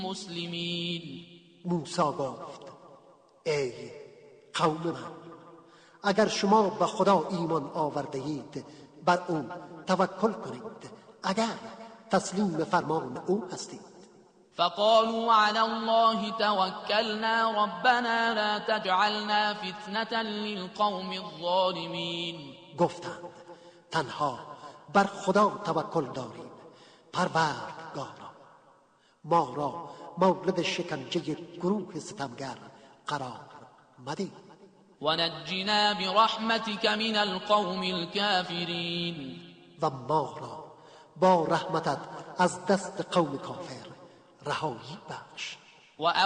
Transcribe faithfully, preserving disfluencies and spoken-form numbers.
مسلمین. موسی گفت ای قوم من، اگر شما به خدا ایمان آورده اید بر او توکل کنید، اگر تسلیم فرمان او هستید. فقالوا على الله توكلنا ربنا لا تجعلنا فتنة للقوم الظالمين. گفتند تنها بر خدا توکل داریم، پروردگارا ما را مورد شکنجه گروه ستمگر قرار مده. ونجنا برحمتك من القوم الكافرين. و ما را با رحمتت از دست قوم کافر رهایی بخش.